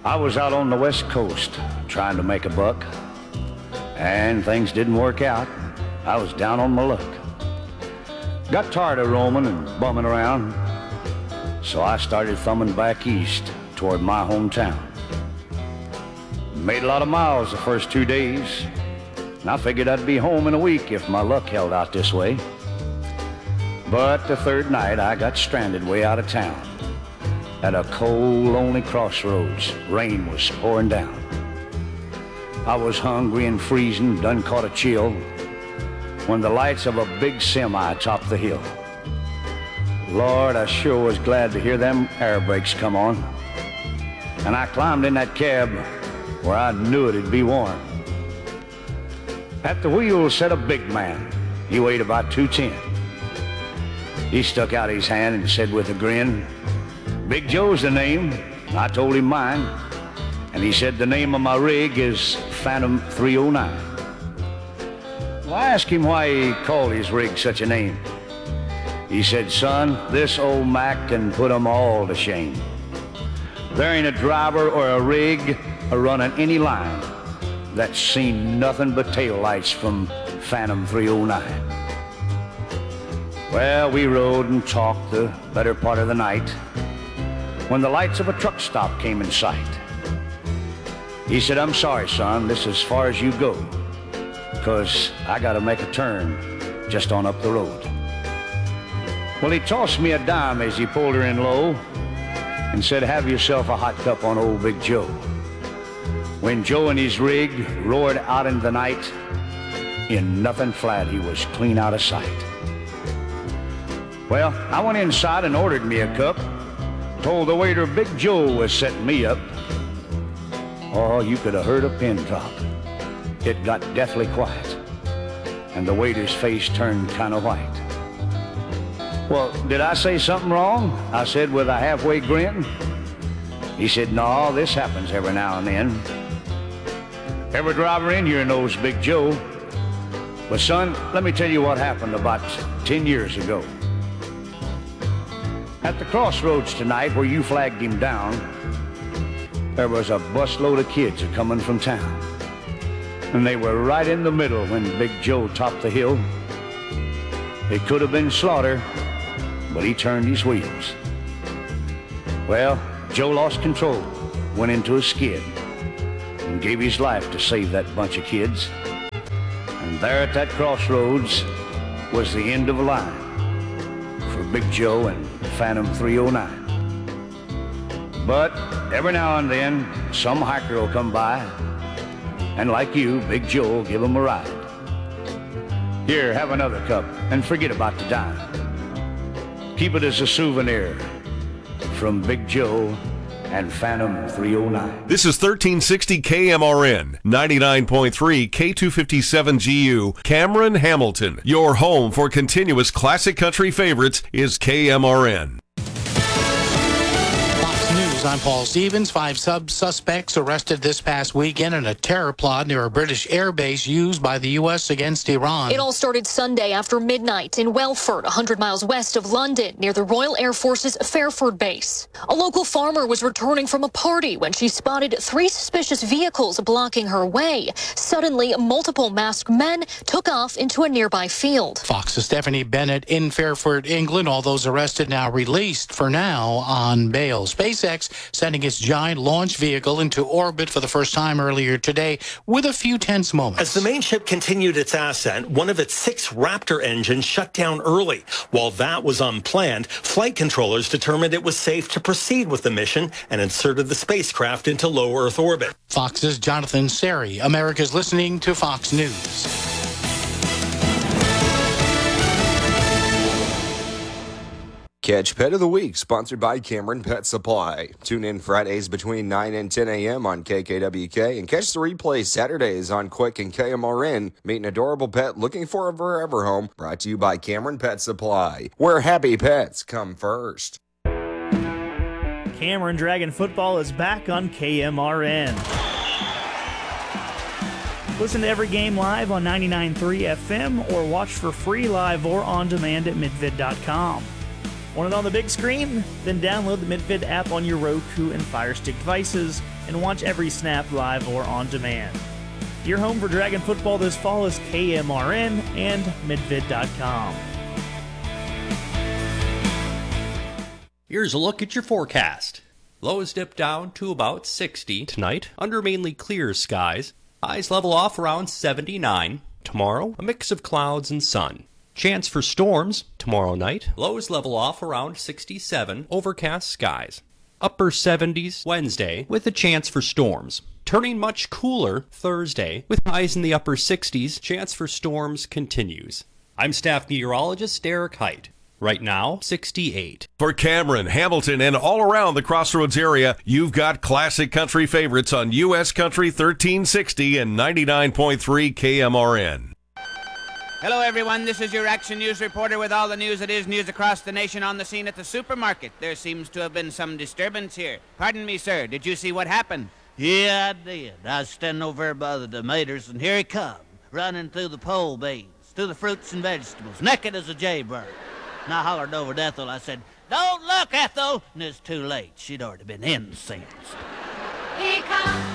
I was out on the West Coast trying to make a buck, and things didn't work out. I was down on my luck. Got tired of roaming and bumming around, so I started thumbing back east toward my hometown. Made a lot of miles the first 2 days, and I figured I'd be home in a week if my luck held out this way. But the third night, I got stranded way out of town at a cold, lonely crossroads. Rain was pouring down. I was hungry and freezing, done caught a chill, when the lights of a big semi topped the hill. Lord, I sure was glad to hear them air brakes come on. And I climbed in that cab where I knew it'd be warm. At the wheel sat a big man. He weighed about 210. He stuck out his hand and said with a grin, "Big Joe's the name." I told him mine, and he said the name of my rig is Phantom 309. Well, I asked him why he called his rig such a name. He said, "Son, this old Mac can put 'em all to shame. There ain't a driver or a rig a-running any line that's seen nothing but taillights from Phantom 309. Well, we rode and talked the better part of the night when the lights of a truck stop came in sight. He said, "I'm sorry, son, this is as far as you go, 'cause I gotta make a turn just on up the road." Well, he tossed me a dime as he pulled her in low and said, "Have yourself a hot cup on old Big Joe." When Joe and his rig roared out into the night, in nothing flat, he was clean out of sight. Well, I went inside and ordered me a cup, told the waiter Big Joe was setting me up. Oh, you could have heard a pin drop. It got deathly quiet, and the waiter's face turned kind of white. "Well, did I say something wrong?" I said with a halfway grin. He said, "No, this happens every now and then. Every driver in here knows Big Joe. But son, let me tell you what happened about 10 years ago. At the crossroads tonight where you flagged him down, there was a busload of kids a-coming from town. And they were right in the middle when Big Joe topped the hill. It could have been slaughter, but he turned his wheels. Well, Joe lost control, went into a skid, and gave his life to save that bunch of kids. And there at that crossroads was the end of a line for Big Joe and Phantom 309. But every now and then, some hiker will come by, and like you, Big Joe will give him a ride. Here, have another cup, and forget about the dime. Keep it as a souvenir from Big Joe and Phantom 309. This is 1360 KMRN, 99.3 K257GU, Cameron, Hamilton. Your home for continuous classic country favorites is KMRN. I'm Paul Stevens. 5 suspects arrested this past weekend in a terror plot near a British air base used by the U.S. against Iran. It all started Sunday after midnight in Welford, 100 miles west of London, near the Royal Air Force's Fairford base. A local farmer was returning from a party when she spotted 3 suspicious vehicles blocking her way. Suddenly, multiple masked men took off into a nearby field. Fox's Stephanie Bennett in Fairford, England. All those arrested now released for now on bail. SpaceX sending its giant launch vehicle into orbit for the first time earlier today with a few tense moments. As the main ship continued its ascent, one of its 6 Raptor engines shut down early. While that was unplanned, flight controllers determined it was safe to proceed with the mission and inserted the spacecraft into low Earth orbit. Fox's Jonathan Seri. America's listening to Fox News. Catch Pet of the Week, sponsored by Cameron Pet Supply. Tune in Fridays between 9 and 10 a.m. on KKWK and catch the replay Saturdays on Quick and KMRN. Meet an adorable pet looking for a forever home. Brought to you by Cameron Pet Supply, where happy pets come first. Cameron Dragon Football is back on KMRN. Listen to every game live on 99.3 FM or watch for free live or on demand at midvid.com. Want it on the big screen? Then download the Midvid app on your Roku and Fire Stick devices and watch every snap live or on demand. Your home for Dragon football this fall is KMRN and midvid.com. Here's a look at your forecast. Lows dip down to about 60 tonight under mainly clear skies. Highs level off around 79. Tomorrow, a mix of clouds and sun. Chance for storms tomorrow night. Lows level off around 67. Overcast skies. Upper 70s Wednesday with a chance for storms. Turning much cooler Thursday with highs in the upper 60s. Chance for storms continues. I'm staff meteorologist Eric Height. Right now, 68. For Cameron, Hamilton, and all around the Crossroads area, you've got classic country favorites on U.S. Country 1360 and 99.3 KMRN. Hello, everyone. This is your Action News reporter with all the news that is news across the nation on the scene at the supermarket. There seems to have been some disturbance here. Pardon me, sir. Did you see what happened? Yeah, I did. I was standing over there by the tomatoes, and here he come, running through the pole beans, through the fruits and vegetables, naked as a jaybird. And I hollered over to Ethel. I said, "Don't look, Ethel!" And it's too late. She'd already been in since. Here comes